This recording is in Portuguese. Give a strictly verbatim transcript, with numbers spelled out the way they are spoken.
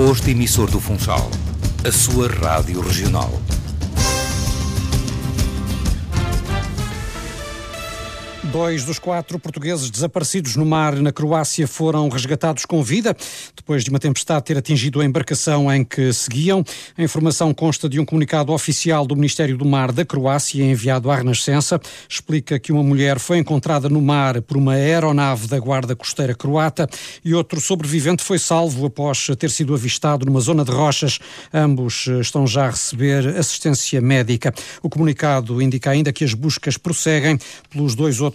posto emissor do Funchal, a sua rádio regional. Dois dos quatro portugueses desaparecidos no mar na Croácia foram resgatados com vida, depois de uma tempestade ter atingido a embarcação em que seguiam. A informação consta de um comunicado oficial do Ministério do Mar da Croácia, enviado à Renascença. Explica que uma mulher foi encontrada no mar por uma aeronave da Guarda Costeira croata e outro sobrevivente foi salvo após ter sido avistado numa zona de rochas. Ambos estão já a receber assistência médica. O comunicado indica ainda que as buscas prosseguem pelos dois outros